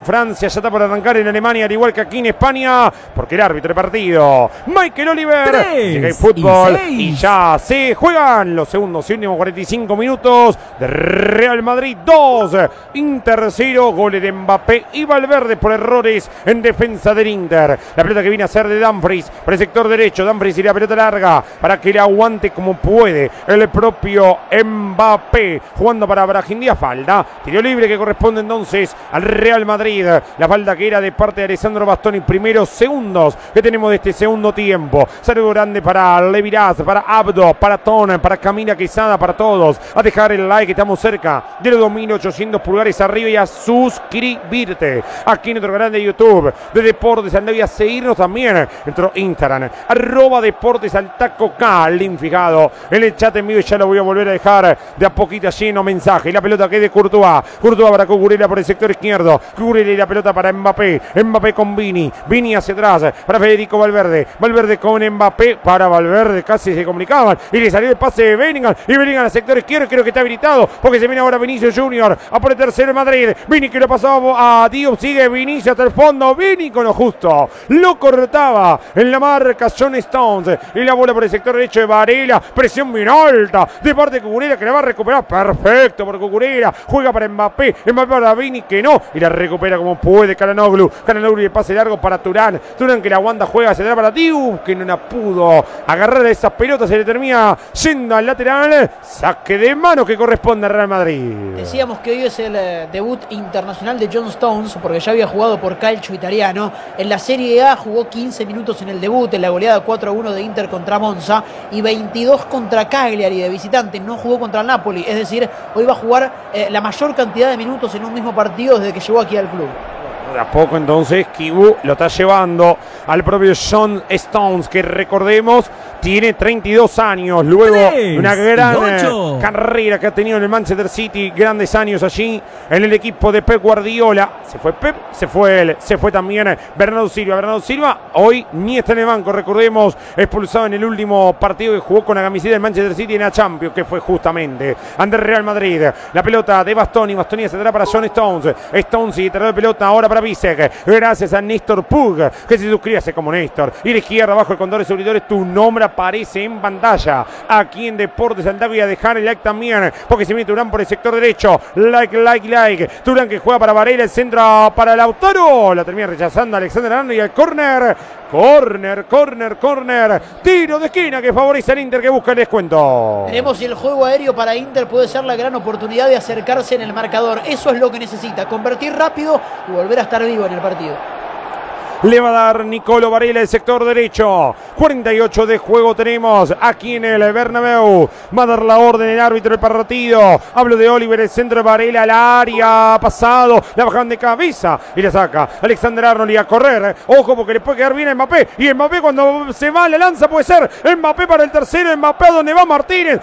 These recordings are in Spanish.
Francia, ya está por arrancar en Alemania, al igual que aquí en España, porque el árbitro de partido, Michael Oliver, llega el fútbol y ya se juegan los segundos y últimos 45 minutos de Real Madrid 2, Inter 0, goles de Mbappé y Valverde por errores en defensa del Inter. La pelota que viene a ser de Dumfries por el sector derecho, Dumfries y la pelota larga para que le aguante como puede el propio Mbappé, jugando para Brahim Díaz, falta, tiro libre que corresponde entonces al Real Madrid, la falta que era de parte de Alessandro Bastoni, primeros segundos que tenemos de este segundo tiempo. Saludo grande para Leviraz, para Abdo, para Ton, para Camila Quesada, para todos, a dejar el like, estamos cerca de los 2800 pulgares arriba y a suscribirte aquí en nuestro canal de YouTube de Deportes al Taco, a seguirnos también en nuestro Instagram, @Deportes al Taco K, link fijado en el chat en vivo y ya lo voy a volver a dejar de a poquito lleno mensaje. La pelota que es de Courtois para Cucurella por el sector izquierdo, Cucurella y la pelota para Mbappé, Mbappé con Vini hacia atrás para Federico Valverde, Valverde con Mbappé, para Valverde casi se comunicaban y le salió el pase de Bellingham y Bellingham al sector izquierdo, creo que está habilitado porque se viene ahora Vinicius Junior a por el tercero en Madrid, Vini que lo pasó a Diop, sigue Vinicius hasta el fondo, Vini con lo justo, lo cortaba en la marca John Stones y la bola por el sector derecho de Varela, presión bien alta de parte de Cucurella que la va a recuperar, perfecto por Cucurella, juega para Mbappé para Vini que no, y la recupera como puede Calhanoglu y el pase largo para Turán que la aguanta, juega hacia atrás para Diu, que no la pudo agarrar a esas pelotas, se le termina yendo al lateral, saque de mano que corresponde a Real Madrid. Decíamos que hoy es el debut internacional de John Stones, porque ya había jugado por Calcio Italiano, en la Serie A jugó 15 minutos en el debut, en la goleada 4-1 de Inter contra Monza, y 22 contra Cagliari de visitante, no jugó contra el Napoli, es decir, hoy va a jugar la mayor cantidad de minutos en un mismo partido desde que llegó aquí al club. De a poco entonces Kibu lo está llevando al propio John Stones, que recordemos tiene 32 años, luego de una gran carrera que ha tenido en el Manchester City, grandes años allí en el equipo de Pep Guardiola. Se fue Pep, se fue él, se fue también Bernardo Silva, hoy ni está en el banco, recordemos, expulsado en el último partido que jugó con la camiseta del Manchester City en la Champions, que fue justamente ante el Real Madrid. La pelota de Bastoni se atrás para John Stones y trae de pelota ahora para Bisek, gracias a Néstor Pug, que se suscribe como Néstor, y la izquierda abajo el contador de seguidores, tu nombre aparece en pantalla aquí en Deportes al Taco, y a dejar el like también porque se viene Turán por el sector derecho, like, Turán que juega para Varela, el centro para Lautaro, la termina rechazando Alexander Arnold y el córner, tiro de esquina que favorece al Inter, que busca el descuento. Veremos si el juego aéreo para Inter puede ser la gran oportunidad de acercarse en el marcador, eso es lo que necesita, convertir rápido y volver a estar vivo en el partido. Le va a dar Nicolo Varela el sector derecho. 48 de juego tenemos aquí en el Bernabéu. Va a dar la orden el árbitro del partido. Hablo de Oliver, el centro de Varela al área. Pasado, la bajan de cabeza y la saca Alexander Arnold y a correr. Ojo porque le puede quedar bien a Mbappé. Y Mbappé cuando se va a la lanza puede ser Mbappé para el tercero. Mbappé a donde va Martínez.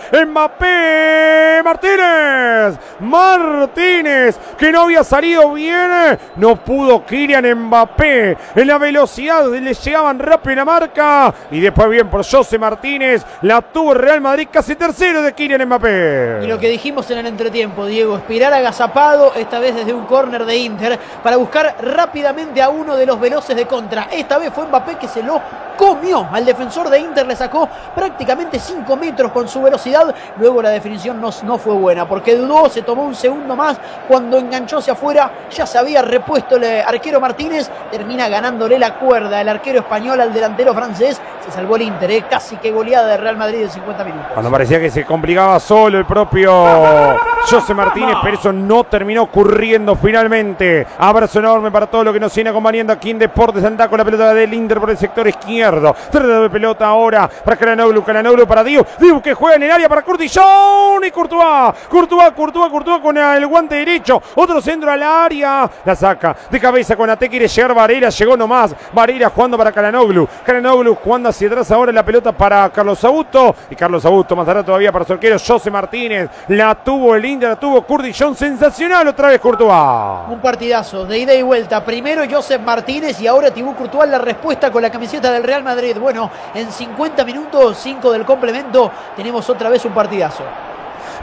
Martínez que no había salido bien. No pudo Kylian Mbappé. En la velocidad le llegaban rápido la marca y después bien por José Martínez, la tuvo el Real Madrid, casi tercero de Kylian Mbappé. Y lo que dijimos en el entretiempo, Diego, esperar agazapado, esta vez desde un córner de Inter, para buscar rápidamente a uno de los veloces de contra. Esta vez fue Mbappé que se lo comió al defensor de Inter, le sacó prácticamente 5 metros con su velocidad, luego la definición no fue buena, porque dudó, se tomó un segundo más, cuando enganchó hacia afuera, ya se había repuesto el arquero Martínez, termina ganándole la cuerda el arquero español al delantero francés, se salvó el Inter, casi que goleada de Real Madrid en 50 minutos. Cuando parecía que se complicaba solo el propio José Martínez, pero eso no terminó ocurriendo finalmente. Abrazo enorme para todo lo que nos sigue acompañando aquí en Deportes al Taco, la pelota del Inter por el sector izquierdo. Trata de pelota ahora para Calhanoglu para Diu que juega en el área para Courtillon y Courtois con el guante derecho, otro centro al área, la saca de cabeza con Ate, quiere llegar Varela, llegó nomás, Varela jugando para Calhanoglu jugando hacia atrás ahora la pelota para Carlos Augusto, y Carlos Augusto mandará todavía para su arquero José Martínez, la tuvo el Inter, la tuvo Courtillon, sensacional otra vez Courtois. Un partidazo de ida y vuelta, primero José Martínez y ahora Thibaut Courtois la respuesta con la camiseta del Real Madrid. Bueno, en 50 minutos, 5 del complemento, tenemos otra vez un partidazo.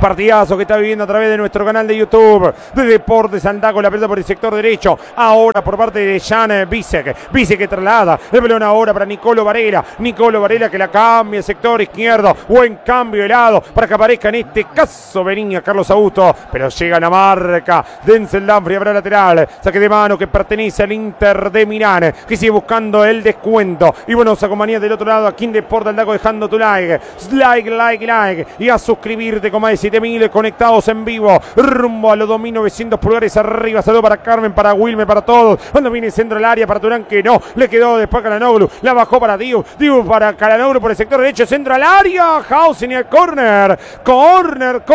Partidazo que está viviendo a través de nuestro canal de YouTube de Deportes Andaco, la pelota por el sector derecho. Ahora por parte de Jan Bisek. Bisek que traslada el balón ahora para Nicolo Varela. Nicolo Varela que la cambia el sector izquierdo. Buen cambio de lado para que aparezca en este caso venía Carlos Augusto. Pero llega la marca. Denzel Dumfries habrá lateral. Saque de mano que pertenece al Inter de Milán, que sigue buscando el descuento. Y bueno, nos acompaña del otro lado aquí en Deportes Andaco, dejando tu like. Like. Y a suscribirte con más de 7000 conectados en vivo. Rumbo a los 2900 pulgares arriba. Saludo para Carmen, para Wilmer, para todos. Cuando viene el centro del área para Turán, que no. Le quedó después Calhanoglu. La bajó para Diu. Diu para Calhanoglu por el sector derecho. Centro al área. Hausen y el córner. Córner.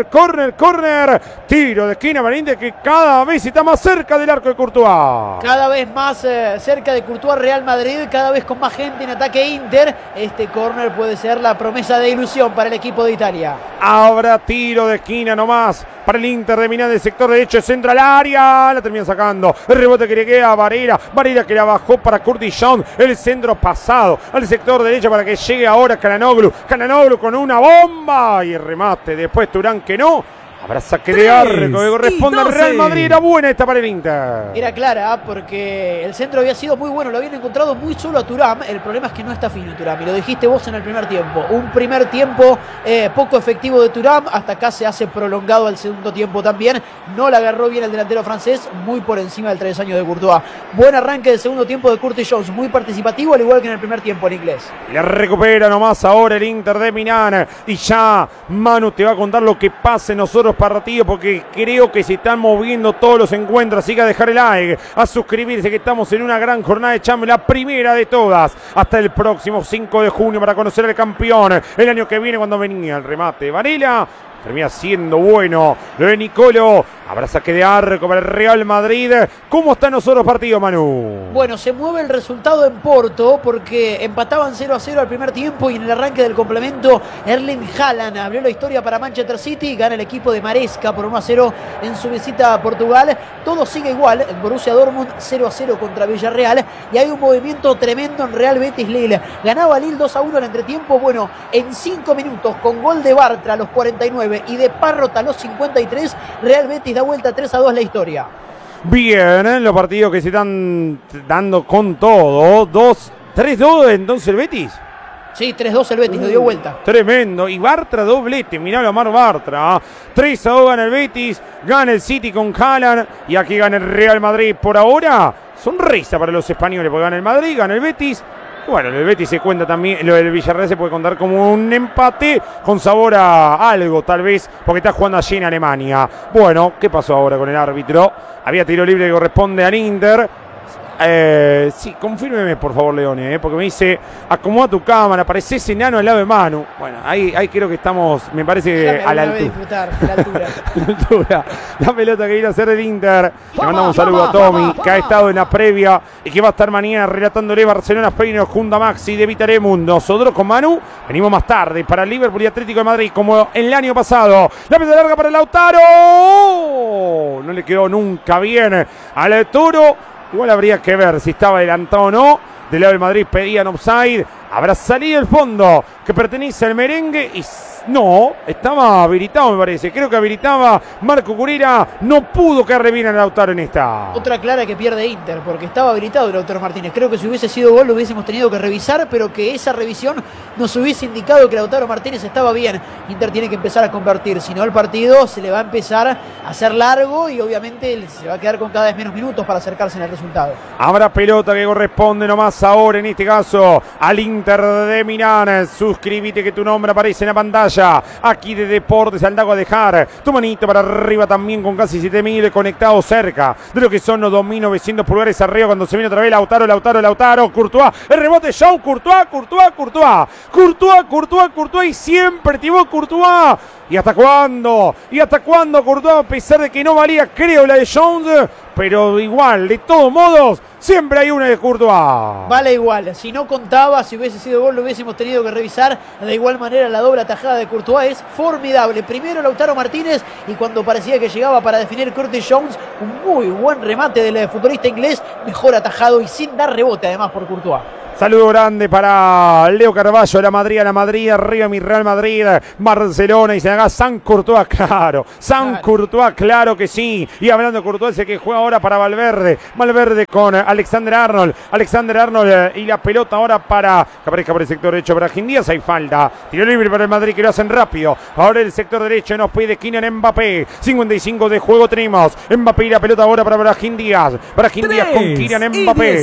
Tiro de esquina para Inter, que cada vez está más cerca del arco de Courtois. Cada vez más cerca de Courtois Real Madrid. Cada vez con más gente en ataque Inter. Este córner puede ser la promesa de ilusión para el equipo de Italia. Habrá tiro de esquina nomás para el Inter de Milán del sector derecho, centro al área, la termina sacando, el rebote que le queda a Varela que la bajó para Curtis Jones, el centro pasado al sector derecho para que llegue ahora Calhanoglu con una bomba y el remate, después Turán que no. Habrá saque de arco que corresponde al Real Madrid. Era buena esta para el Inter. Era clara porque el centro había sido muy bueno. Lo habían encontrado muy solo a Thuram. El problema es que no está fino Thuram. Y lo dijiste vos en el primer tiempo. Un primer tiempo poco efectivo de Thuram. Hasta acá se hace prolongado al segundo tiempo también. No la agarró bien el delantero francés. Muy por encima del 3 años de Courtois. Buen arranque del segundo tiempo de Curtis Jones. Muy participativo al igual que en el primer tiempo en inglés. La recupera nomás ahora el Inter de Milán. Y ya Manu te va a contar lo que pase nosotros partido, porque creo que se están moviendo todos los encuentros, así que a dejar el like, a suscribirse, que estamos en una gran jornada de Champions, la primera de todas, hasta el próximo 5 de junio para conocer al campeón, el año que viene cuando venía el remate de Varela. Termina siendo bueno lo de Nicolo. Habrá saque de arco para el Real Madrid. ¿Cómo está nosotros partido, Manu? Bueno, se mueve el resultado en Porto porque empataban 0-0 al primer tiempo y en el arranque del complemento Erling Haaland abrió la historia para Manchester City. Gana el equipo de Maresca por 1-0 en su visita a Portugal. Todo sigue igual. En Borussia Dortmund 0-0 contra Villarreal y hay un movimiento tremendo en Real Betis Lille. Ganaba Lille 2-1 al entretiempo. Bueno, en 5 minutos con gol de Bartra a los 49 y de Parrot a los 53, Real Betis da vuelta 3-2 la historia. Bien, los partidos que se están dando con todo. 3-2 entonces el Betis. Sí, 3-2 el Betis, lo dio vuelta. Tremendo. Y Bartra doblete. Mirá lo Amar Bartra. 3-2 gana el Betis. Gana el City con Haaland. Y aquí gana el Real Madrid. Por ahora, sonrisa para los españoles. Porque gana el Madrid, gana el Betis. Bueno, el Betis se cuenta también, lo del Villarreal se puede contar como un empate con sabor a algo, tal vez, porque está jugando allí en Alemania. Bueno, ¿qué pasó ahora con el árbitro? Había tiro libre que corresponde al Inter. Sí, confírmeme por favor, Leone, porque me dice, acomoda tu cámara, pareces enano al lado de Manu. Bueno, ahí creo que estamos, me parece que a la altura. La pelota que viene a hacer el Inter. Le mandamos un saludo a Tommy, que ha estado en la previa y que va a estar mañana relatándole Barcelona Feyenoord junto a Maxi de Vitaremu. Nosotros con Manu venimos más tarde para el Liverpool y Atlético de Madrid, como el año pasado. La pelota larga para Lautaro. No le quedó nunca bien al Toro. Igual habría que ver si estaba adelantado o no. Del lado del Madrid pedían offside. Habrá salido el fondo que pertenece al merengue y no, estaba habilitado me parece. Creo que habilitaba Marco Curera. No pudo quedarle bien a Lautaro en esta. Otra clara que pierde Inter porque estaba habilitado Lautaro Martínez. Creo que si hubiese sido gol lo hubiésemos tenido que revisar, pero que esa revisión nos hubiese indicado que Lautaro Martínez estaba bien. Inter tiene que empezar a convertir, si no el partido se le va a empezar a hacer largo y obviamente se va a quedar con cada vez menos minutos para acercarse en el resultado. Habrá pelota que corresponde nomás ahora en este caso al Inter de Milán. Suscríbete que tu nombre aparece en la pantalla. Aquí de Deportes Andaco, a dejar tu manito para arriba también con casi 7000 conectados cerca de lo que son los 2900 pulgares arriba cuando se viene otra vez Lautaro, Courtois, el rebote Shaw, Courtois y siempre Thibaut Courtois. ¿Y hasta cuándo? Courtois, a pesar de que no valía, creo, la de Jones, pero igual, de todos modos, siempre hay una de Courtois. Vale igual, si no contaba, si hubiese sido gol lo hubiésemos tenido que revisar. De igual manera la doble atajada de Courtois es formidable. Primero Lautaro Martínez y cuando parecía que llegaba para definir Curtis Jones, un muy buen remate del futbolista inglés, mejor atajado y sin dar rebote además por Courtois. Saludo grande para Leo Carballo, la Madrid, arriba mi Real Madrid, Barcelona y se haga San Courtois, claro. Courtois, claro que sí. Y hablando de Courtois, el que juega ahora para Valverde. Valverde con Alexander Arnold. Y la pelota ahora para que aparezca por el sector derecho Brahim Díaz. Hay falta. Tiro libre para el Madrid que lo hacen rápido. Ahora el sector derecho nos pide Kylian Mbappé. 55 de juego tenemos. Mbappé y la pelota ahora para Brahim Díaz. Díaz con Kylian Mbappé.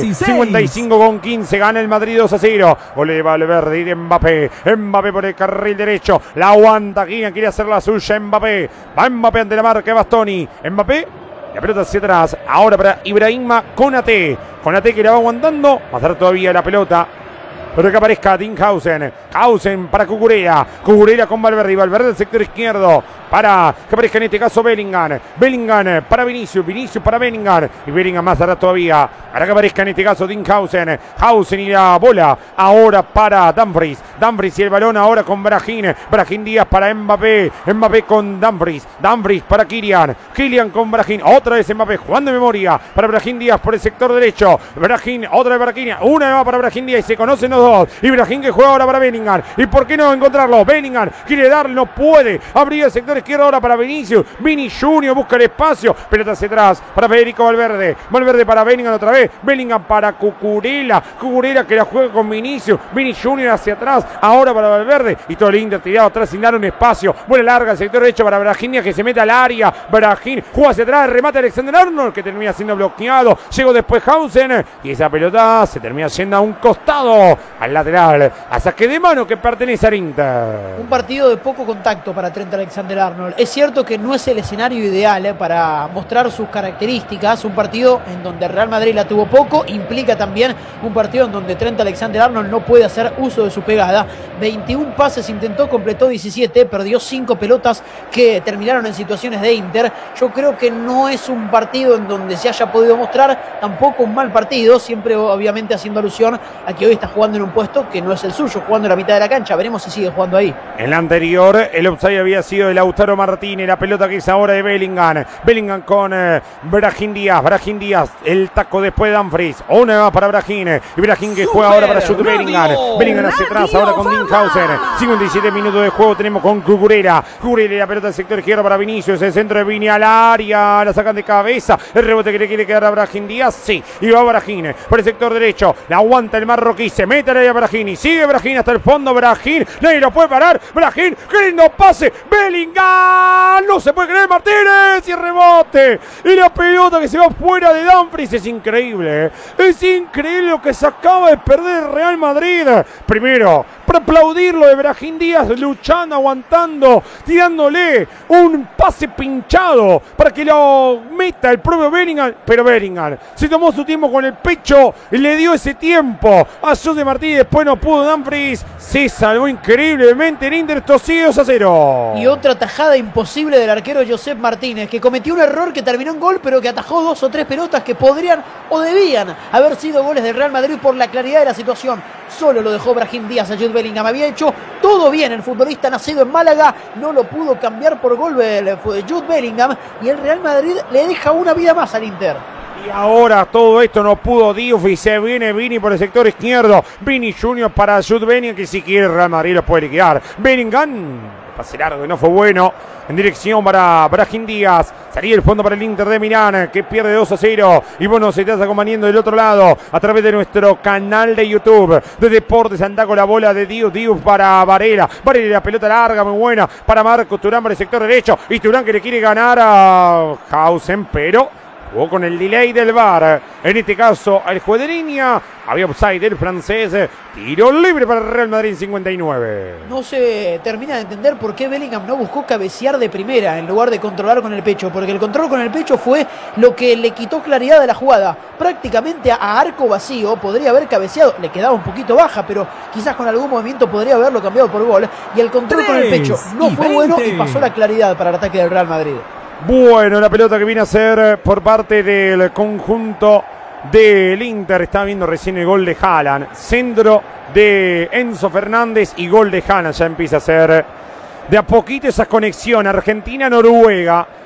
55 con 15. Gana el Madrid 2-0. Gol de Valverde y de Mbappé. Mbappé por el carril derecho. La aguanta Kylian. Quiere hacer la suya Mbappé. Va Mbappé ante la marca de Bastoni. Mbappé. La pelota hacia atrás. Ahora para Ibrahima Konaté. Konaté que la va aguantando. Va a dar todavía la pelota. Pero que aparezca Dinghausen. Hausen para Cucurella. Cucurella con Valverde. Y Valverde del sector izquierdo. Para que aparezca en este caso Bellingham. Bellingham para Vinicius. Vinicius para Bellingham. Y Bellingham más hará todavía. Para que aparezca en este caso Dinghausen. Hausen y la bola. Ahora para Dumfries. Dumfries y el balón ahora con Brahim. Brahim Díaz para Mbappé. Mbappé con Dumfries. Dumfries para Kylian. Kylian con Brahim. Otra vez Mbappé jugando de memoria. Para Brahim Díaz por el sector derecho. Brahim. Otra vez para Kylian. Una más para Brahim Díaz. Y se conocen los dos. Y Brahim que juega ahora para Bellingham. ¿Y por qué no encontrarlo? Bellingham quiere darle. No puede. Abrir el sector izquierdo ahora para Vinicius. Vini Junior busca el espacio. Pelota hacia atrás para Federico Valverde. Valverde para Bellingham otra vez. Bellingham para Cucurella. Cucurella que la juega con Vinicius. Vini Junior hacia atrás. Ahora para Valverde. Y todo el Inter tirado atrás sin dar un espacio. Buena larga el sector derecho para Brahim que se mete al área. Brahim juega hacia atrás. Remate Alexander Arnold que termina siendo bloqueado. Llegó después Hausen. Y esa pelota se termina yendo a un costado. Al lateral. A saque de mano que pertenece al Inter. Un partido de poco contacto para Trent Alexander-Arnold. Es cierto que no es el escenario ideal para mostrar sus características. Un partido en donde Real Madrid la tuvo poco. Implica también un partido en donde Trent Alexander-Arnold no puede hacer uso de su pegada. 21 pases intentó, completó 17. Perdió 5 pelotas que terminaron en situaciones de Inter. Yo creo que no es un partido en donde se haya podido mostrar tampoco un mal partido. Siempre obviamente haciendo alusión a que hoy está jugando en un puesto que no es el suyo, jugando en la mitad de la cancha. Veremos si sigue jugando ahí. En la anterior, el offside había sido de Lautaro Martínez. La pelota que es ahora de Bellingham. Bellingham con Brahim Díaz. Brahim Díaz, el taco después de Dumfries. Una más para Brahim. Y Brahim que juega ahora para Jude Bellingham. Bellingham hacia atrás, ahora con Dinghausen. 57 minutos de juego tenemos con Cucurella. Cucurella y la pelota del sector izquierdo para Vinicius. El centro de Vini al área. La sacan de cabeza. El rebote que le quiere quedar a Brahim Díaz. Sí. Y va Brahim por el sector derecho. La aguanta el marroquí. Se mete a Brahim. Y sigue Brahim hasta el fondo. Brahim. Nadie lo puede parar. Brahim. Qué lindo pase. Bellingham. No se puede creer Martínez. Y el rebote. Y la pelota que se va fuera de Dumfries. Es increíble. Es increíble lo que se acaba de perder el Real Madrid. Primero, para aplaudirlo de Brahim Díaz. Luchando, aguantando. Tirándole un pase pinchado. Para que lo meta el propio Bellingham. Pero Bellingham se tomó su tiempo con el pecho. Y le dio ese tiempo a José Martínez. Después no pudo Dumfries. Se salvó increíblemente el Inter. Esto sigue 2-0. Y otra tajada imposible del arquero Josep Martínez, que cometió un error que terminó en gol, pero que atajó 2 o 3 pelotas que podrían o debían haber sido goles del Real Madrid por la claridad de la situación. Solo lo dejó Brahim Díaz a Jude Bellingham. Había hecho todo bien el futbolista nacido en Málaga. No lo pudo cambiar por gol Jude Bellingham. Y el Real Madrid le deja una vida más al Inter. Y ahora todo esto no pudo Diouf y se viene Vini por el sector izquierdo. Vini Junior para Jude Bellingham que si quiere Real Madrid lo puede liquidar. Bellingham, pase largo que no fue bueno. En dirección para Brahim Díaz. Salía el fondo para el Inter de Milán que pierde 2-0. Y bueno, se está acompañando del otro lado a través de nuestro canal de YouTube de Deportes Anda con la bola de Diouf. Diouf para Varela. Varela la pelota larga, muy buena para Marcos Thuram por el sector derecho. Y Thuram que le quiere ganar a Hausen, pero jugó con el delay del VAR. En este caso, el juez de línea. Había offside del francés. Tiro libre para el Real Madrid en 59. No se termina de entender por qué Bellingham no buscó cabecear de primera en lugar de controlar con el pecho. Porque el control con el pecho fue lo que le quitó claridad de la jugada. Prácticamente a arco vacío podría haber cabeceado. Le quedaba un poquito baja, pero quizás con algún movimiento podría haberlo cambiado por gol. Y el control con el pecho no fue bueno y pasó la claridad para el ataque del Real Madrid. Bueno, la pelota que viene a ser por parte del conjunto del Inter. Estaba viendo recién el gol de Haaland. Centro de Enzo Fernández y gol de Haaland. Ya empieza a ser de a poquito esa conexión Argentina-Noruega.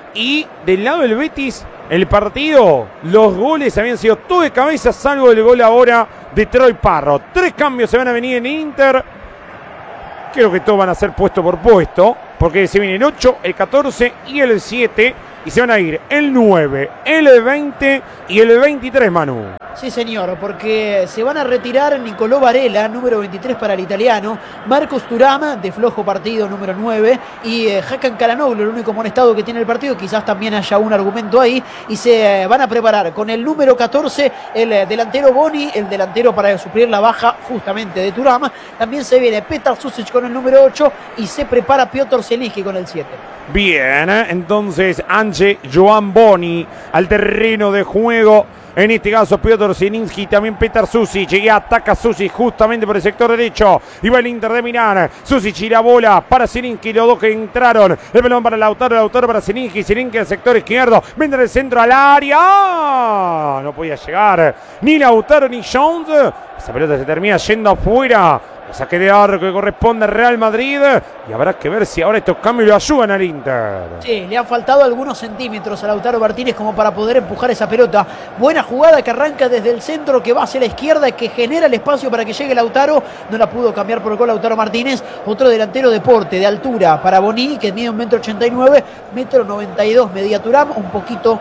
Y del lado del Betis, el partido, los goles habían sido todo de cabeza, salvo el gol ahora de Troy Parrott. 3 cambios se van a venir en Inter. Creo que todos van a ser puesto por puesto, porque se viene el 8, el 14 y el 7. Y se van a ir el 9, el 20 y el 23, Manu. Sí, señor, porque se van a retirar Nicolò Varela, número 23 para el italiano, Marcos Thuram, de flojo partido, número 9, y Hakan Calhanoglu, el único amonestado que tiene el partido, quizás también haya un argumento ahí, y se van a preparar con el número 14, el delantero Boni, el delantero para suplir la baja justamente de Thuram. También se viene Petar Susic con el número 8 y se prepara Piotr Zielinski con el 7. Bien, entonces Ange Joan Boni al terreno de juego. En este caso Piotr Zielinski, también Petar Susic, y ataca Susic justamente por el sector derecho. Y va el Inter de Milán. Susic y la bola para Zielinski, los dos que entraron. El balón para Lautaro para Zielinski. Zielinski al sector izquierdo. Vende el centro al área. ¡Ah! No podía llegar ni Lautaro ni Jones. Esa pelota se termina yendo afuera. El saque de arco que corresponde al Real Madrid. Y habrá que ver si ahora estos cambios lo ayudan al Inter. Sí, le han faltado algunos centímetros a Lautaro Martínez como para poder empujar esa pelota. Buena jugada que arranca desde el centro, que va hacia la izquierda, que genera el espacio para que llegue Lautaro. No la pudo cambiar por gol Lautaro Martínez. Otro delantero de porte, de altura para Boni, que mide 1,89 m, 1,92 m, media Thuram, un poquito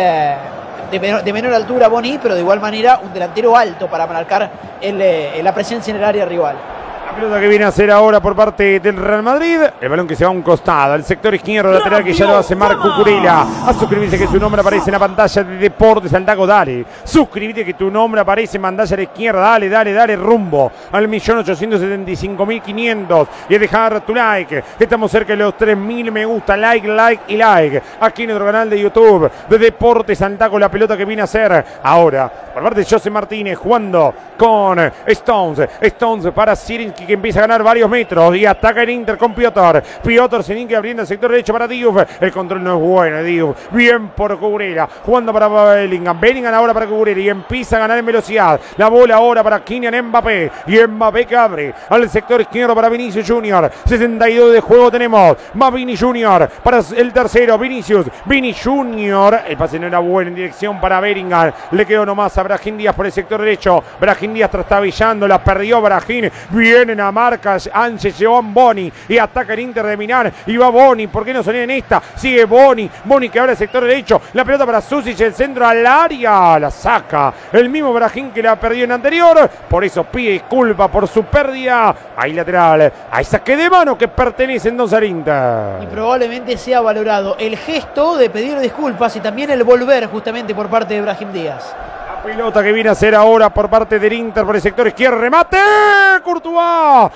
de menor altura Boni, pero de igual manera un delantero alto para marcar la presencia en el área rival. La pelota que viene a hacer ahora por parte del Real Madrid. El balón que se va a un costado, al sector izquierdo, lateral que ya lo hace Marco Cucurella. A suscribirse que su nombre aparece en la pantalla de Deportes Aldaco, dale. Suscribite que tu nombre aparece en pantalla a la izquierda, dale rumbo al 1.875.500. Y dejar tu like, estamos cerca de los 3.000 me gusta, like y like. Aquí en nuestro canal de YouTube de Deportes Aldaco, la pelota que viene a hacer ahora por parte de José Martínez, jugando con Stones para Zielinski, que empieza a ganar varios metros y ataca el Inter con Piotr Zielinski abriendo el sector derecho para Diouf. El control no es bueno, Diouf. Bien por Cucurella, jugando para Bellingham ahora para Cucurella y empieza a ganar en velocidad. La bola ahora para Kylian Mbappé, y Mbappé que abre al sector izquierdo para Vinicius Junior. 62 de juego tenemos. Va Vini Junior para el tercero, Vini Junior. El pase no era bueno en dirección para Bellingham. Le quedó nomás a Brahim Díaz por el sector derecho. Brahim Díaz trastabillando, la perdió Brahim. Vienen a marcas Ange Joan Boni y ataca el Inter de Milán. Y va Boni, ¿por qué no salía en esta? Sigue Boni que abre el sector derecho. La pelota para Susic, el centro al área. La saca el mismo Brahim que la perdió en anterior. Por eso pide disculpa por su pérdida. Ahí lateral, hay saque de mano que pertenece entonces al Inter. Y probablemente sea valorado el gesto de pedir disculpas y también el volver justamente por parte de Brahim Díaz. Pelota que viene a ser ahora por parte del Inter por el sector izquierdo. Remate. Courtois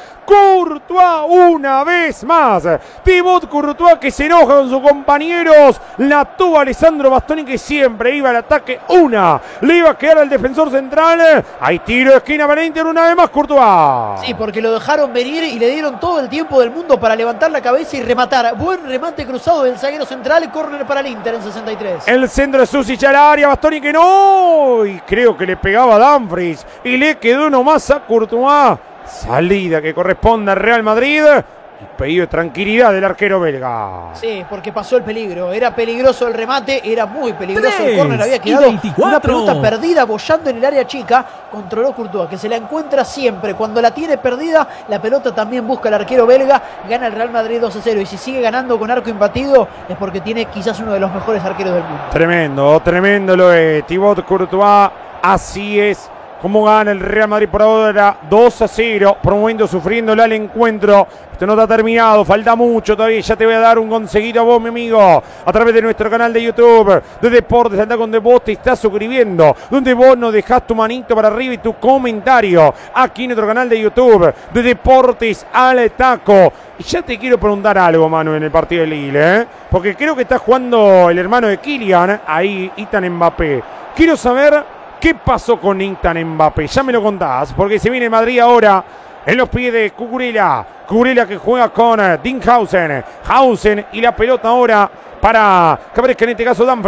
una vez más. Thibaut Courtois que se enoja con sus compañeros. La tuvo Alessandro Bastoni, que siempre iba al ataque. Le iba a quedar al defensor central. Hay tiro de esquina para Inter una vez más Courtois. Sí, porque lo dejaron venir y le dieron todo el tiempo del mundo para levantar la cabeza y rematar. Buen remate cruzado del zaguero central. Córner para el Inter en 63. El centro de Susic al área. Bastoni que no. Y creo que le pegaba a Dumfries y le quedó nomás a Courtois. Salida que corresponde al Real Madrid. Y pedido de tranquilidad del arquero belga. Sí, porque pasó el peligro. Era peligroso el remate, era muy peligroso el córner. Había quedado una pelota perdida boyando en el área chica. Controló Courtois, que se la encuentra siempre. Cuando la tiene perdida, la pelota también busca el arquero belga. Gana el Real Madrid 2-0. Y si sigue ganando con arco imbatido, es porque tiene quizás uno de los mejores arqueros del mundo. Tremendo lo es Thibaut Courtois. Así es como gana el Real Madrid por ahora, 2-0, por un momento sufriéndole al encuentro. Esto no está terminado, falta mucho todavía. Ya te voy a dar un consejito a vos, mi amigo, a través de nuestro canal de YouTube de Deportes Anda, donde vos te estás suscribiendo, donde vos nos dejás tu manito para arriba y tu comentario aquí en nuestro canal de YouTube de Deportes al Taco. Y ya te quiero preguntar algo, Manu, en el partido de Lille, porque creo que está jugando el hermano de Kylian, ahí Ethan Mbappé. Quiero saber ¿qué pasó con Ethan Mbappé? Ya me lo contás, porque se viene el Madrid ahora en los pies de Cucurella. Cucurella que juega con Dinghausen. Y la pelota ahora para que aparezca en este caso Dumfries.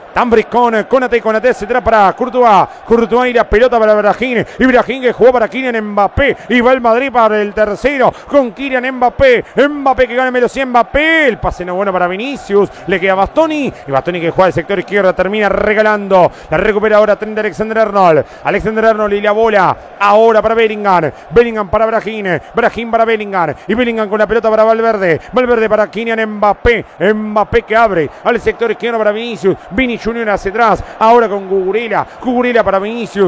Tambris con Konate se trae para Courtois y la pelota para Brahim. Brahim que jugó para Kylian Mbappé. Y va el Madrid para el tercero con Kylian Mbappé. Mbappé que gana velocidad. Mbappé. El pase no bueno para Vinicius. Le queda Bastoni. Y Bastoni que juega al sector izquierdo. Termina regalando. La recupera ahora Trent Alexander-Arnold. Alexander-Arnold y la bola. Ahora para Bellingham. Bellingham para Brahim. Brahim para Bellingham. Y Bellingham con la pelota para Valverde. Valverde para Kylian Mbappé. Mbappé que abre al sector izquierdo para Vinicius. Vini Junior hacia atrás. Ahora con Cucurella. Cucurella para Vinicius.